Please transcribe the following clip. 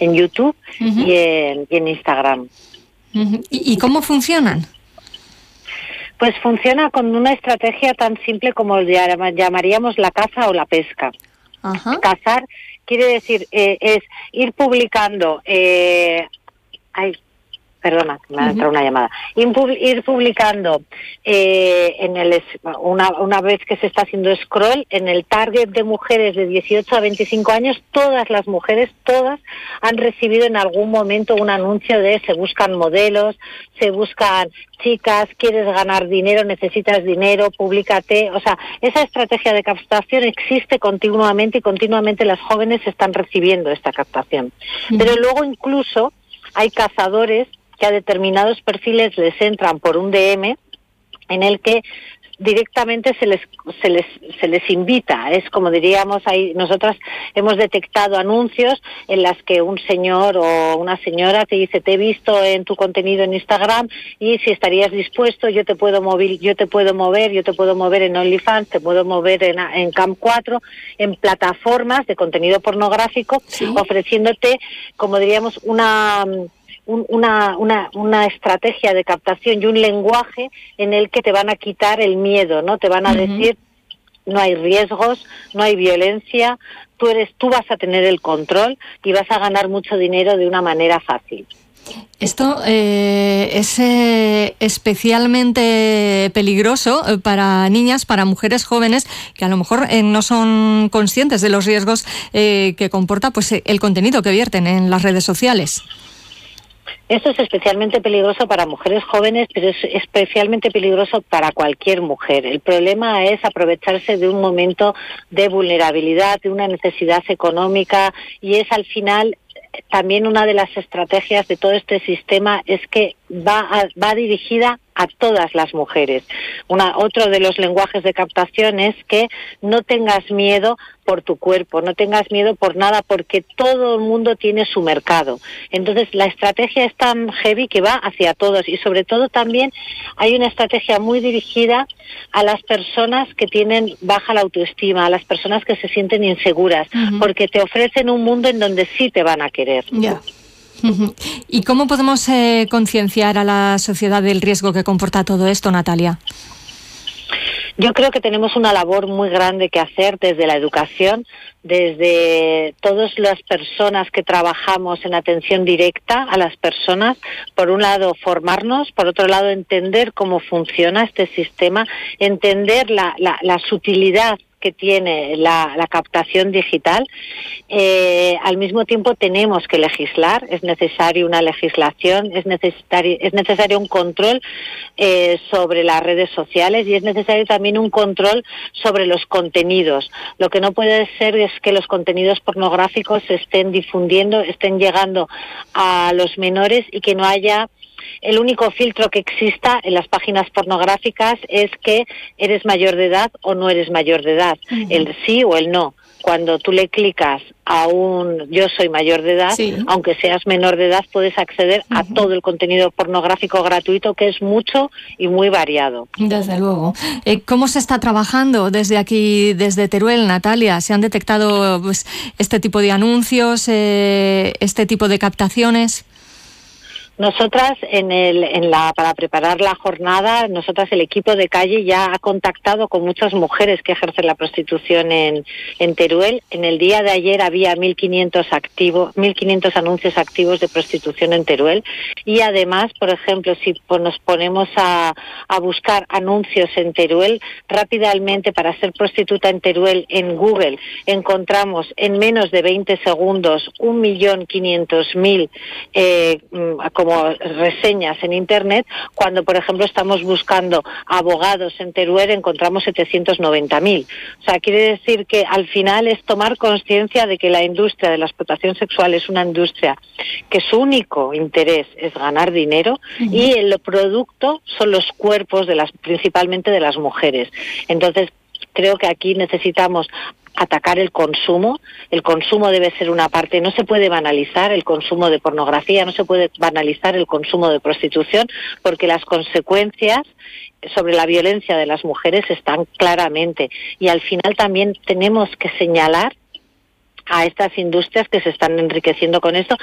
en YouTube y en Instagram. ¿Y cómo funcionan? Pues funciona con una estrategia tan simple como llamaríamos la caza o la pesca. Ajá. Cazar quiere decir es ir publicando... Perdona, me ha entrado una llamada. Ir publicando una vez que se está haciendo scroll en el target de mujeres de 18 a 25 años, todas las mujeres, todas han recibido en algún momento un anuncio de se buscan modelos, se buscan chicas, quieres ganar dinero, necesitas dinero, públicate. O sea, esa estrategia de captación existe continuamente y continuamente las jóvenes están recibiendo esta captación. Pero luego incluso hay cazadores que a determinados perfiles les entran por un DM en el que directamente se les invita. Es como diríamos, nosotras hemos detectado anuncios en las que un señor o una señora te dice, te he visto en tu contenido en Instagram y si estarías dispuesto, yo te puedo mover en OnlyFans, te puedo mover en Camp 4, en plataformas de contenido pornográfico, ofreciéndote, como diríamos, una estrategia de captación y un lenguaje en el que te van a quitar el miedo, ¿no? Te van a decir, no hay riesgos, no hay violencia, tú vas a tener el control y vas a ganar mucho dinero de una manera fácil. Esto es especialmente peligroso para niñas, para mujeres jóvenes que a lo mejor no son conscientes de los riesgos que comporta pues el contenido que vierten en las redes sociales. Esto es especialmente peligroso para mujeres jóvenes, pero es especialmente peligroso para cualquier mujer. El problema es aprovecharse de un momento de vulnerabilidad, de una necesidad económica, y es al final también una de las estrategias de todo este sistema es que va dirigida a todas las mujeres. Otro de los lenguajes de captación es que no tengas miedo por tu cuerpo, no tengas miedo por nada, porque todo el mundo tiene su mercado. Entonces la estrategia es tan heavy que va hacia todos, y sobre todo también hay una estrategia muy dirigida a las personas que tienen baja la autoestima, a las personas que se sienten inseguras, porque te ofrecen un mundo en donde sí te van a querer. Yeah. ¿Y cómo podemos concienciar a la sociedad del riesgo que comporta todo esto, Natalia? Yo creo que tenemos una labor muy grande que hacer desde la educación, desde todas las personas que trabajamos en atención directa a las personas. Por un lado, formarnos, por otro lado, entender cómo funciona este sistema, entender la sutilidad que tiene la captación digital. Al mismo tiempo tenemos que legislar, es necesario una legislación, es necesario un control sobre las redes sociales, y es necesario también un control sobre los contenidos. Lo que no puede ser es que los contenidos pornográficos se estén difundiendo, estén llegando a los menores, y que no haya... El único filtro que exista en las páginas pornográficas es que eres mayor de edad o no eres mayor de edad, el sí o el no. Cuando tú le clicas a un yo soy mayor de edad, aunque seas menor de edad, puedes acceder a todo el contenido pornográfico gratuito, que es mucho y muy variado. Desde luego. ¿Cómo se está trabajando desde aquí, desde Teruel, Natalia? ¿Se han detectado pues, este tipo de anuncios, este tipo de captaciones? Nosotras, para preparar la jornada, el equipo de calle ya ha contactado con muchas mujeres que ejercen la prostitución en Teruel. En el día de ayer había 1.500 anuncios activos de prostitución en Teruel. Y además, por ejemplo, si nos ponemos a buscar anuncios en Teruel, rápidamente, para ser prostituta en Teruel, en Google encontramos en menos de 20 segundos 1.500.000 como reseñas en Internet. Cuando, por ejemplo, estamos buscando abogados en Teruel, encontramos 790.000. O sea, quiere decir que al final es tomar conciencia de que la industria de la explotación sexual es una industria que su único interés es ganar dinero, y el producto son los cuerpos principalmente de las mujeres. Entonces, creo que aquí necesitamos atacar el consumo. El consumo debe ser una parte, no se puede banalizar el consumo de pornografía, no se puede banalizar el consumo de prostitución, porque las consecuencias sobre la violencia de las mujeres están claramente, y al final también tenemos que señalar a estas industrias que se están enriqueciendo con esto,